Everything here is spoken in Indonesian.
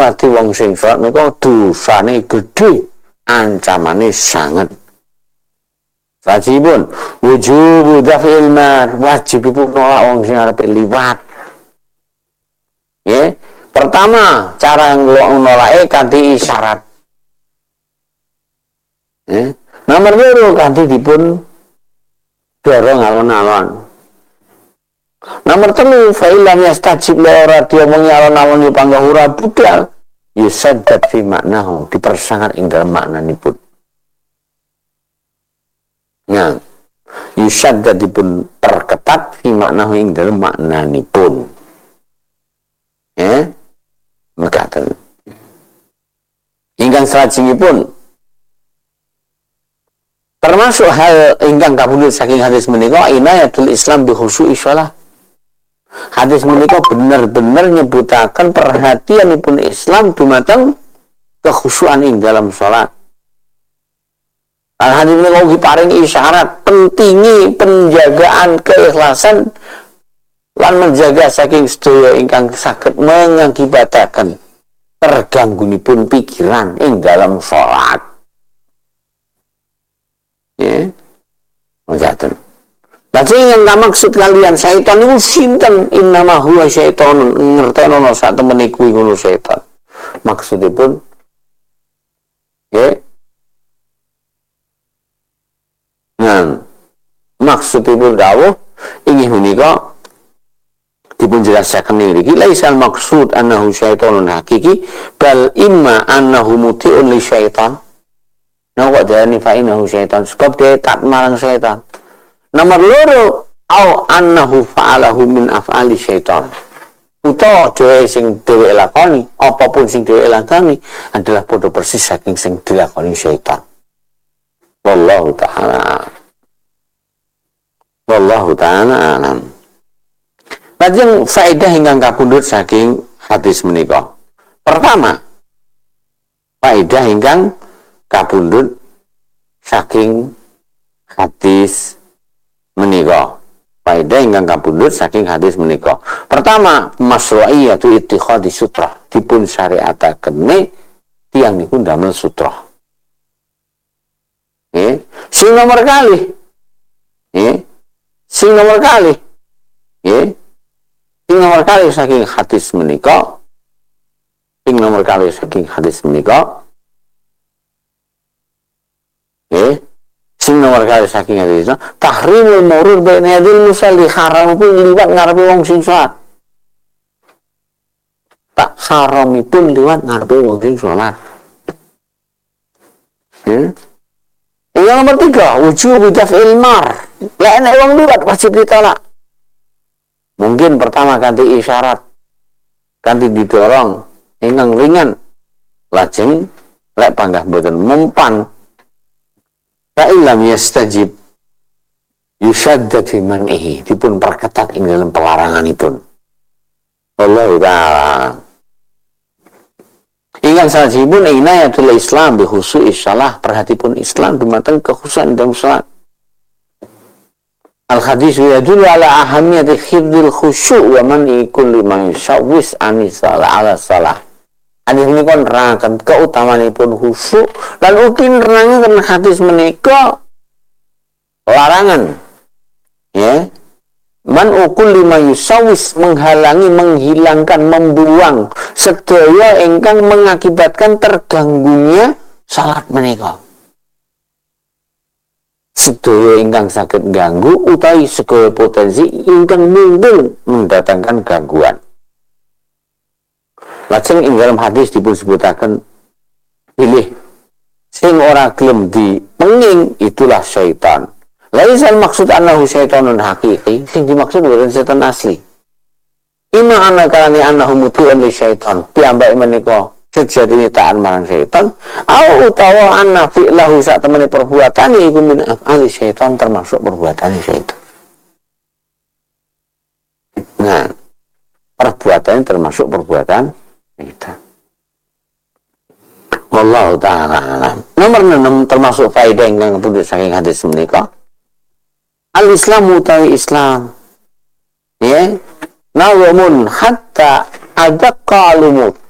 nyolati wong sing salat menika dosane gedhe, ancamane sanget. Sajibun wujubu daf'il mar, wajibipun nolak wong sing arep liwat. Ya, pertama cara nolake kanthi isyarat. Ya. Nomor 2 kanthi dipun dorong alon-alon. Nomor 3 fa illam yastajib la ora diomongi alon-alon panggah ora budal yusaddad fi maknahu, dipersangat ing dalem maknanipun. Nah, yusaddad dipun perketat fi maknahu ing dalem maknanipun. Ya, mekaten. Ingkang salajengipun termasuk hal ingkang kapundhut saking hadis menika inayatul Islam bi khusyu'i shalah. Hadis menika bener-bener nyebutaken perhatianipun Islam dumateng kekhusyuan ing dalam salat. Hadis menika ugi paring isyarat pentingi penjagaan keikhlasan lan menjaga saking sedaya ingkang saged mengakibatkan terganggunipun pikiran ing dalam salat. Ya, ngoten. Lajeng yang maksud kalian syaitan itu sinten? Innama huwa syaiton, ngertenono sak temene kuwi ngono syaitan. Maksudipun ya. Nah, maksudipun dawuh inggih menika dipun jelasaken niki laisal maksud annahu syaitonun hakiki bal imma annahu muti'un li syaitan. Nah, kok darani fa innahu syaitan sebab dia tak marang syaitan. Nomor 2 au annahu fa'alahu min af'ali syaitan. Utawa dhewe sing dhewe lakoni, apapun sing dhewe lakoni adalah padha persis saking sing dilakoni syaitan. Wallahu ta'ala alam. Lajeng faedah ingkang kapundhut saking hadis menika. Pertama, faedah ingkang kapundhut saking hadis menika. Faedah ingkang kapundhut saking hadis menika. Pertama, masyru'iyatu ittikhadhi sutrah, dipun syariataken tiyang niku ndamel sutrah. Nggih. Sing nomor kalih. Nggih. Sing nomor kalih. Nggih. Sing nomor kalih saking hadis menika. Sing nomor kalih saking hadis menika. Sing nomor kali saking hadis tahrimul murur baina yadil musalli, haram pun liwat ngarepe wong sing salat. Tak haramipun liwat ngarepe wong sing salat. Yang nomor 3 wujub daf'il mar. Lah nek wong liwat wajib ditolak. Mungkin pertama kanthi isyarat, kanthi didorong ingkang ringan. Lajeng lek panggah boten mempan fa'ilam yastajib yusaddad fi man'ihi, dipun perketat ing dalam pelaranganipun. Wallahu ta'ala. Ingkang salajengipun inayatul Islam bi khusyu'i shalah, perhatipun Islam dumateng kekhusyuan dalam salat. Al-hadis yadullu ala ahamiyati hifdzil khusyu' wa man'i kulli ma yusawwis anisala ala salah. Hadis menika nerangkan keutamanipun khusyuk lan ugi nerangaken hadis menika larangan ya man ukul lima yusawis, menghalangi, menghilangkan, membuang sedaya ingkang mengakibatkan terganggunya salat menika. Sedaya ingkang saged ganggu utawi segala potensi ingkang mungkin mendatangkan gangguan. Lajeng ing dalam hadis dipun sebutaken pilih sing ora gelem dipenging itulah syaitan. Laisal maksud annahu syaitanun hakiki, sing dimaksud bukan setan asli. Ima ana kalani annahu muti'un li syaitan, piyambake menika sejatine taat marang syaitan, au utawa anna fi'lahu sak temene perbuatane iku min af'ali syaitan, termasuk perbuatan syaitan. Nah, perbuatannya termasuk perbuatan syaitan. Wallahu ta'ala alam. Nomor 6 termasuk faedah ingkang kapundhut saking hadis menika. Al-Islam utawi Islam. Ya. Nawamun hatta adaqqa lumut.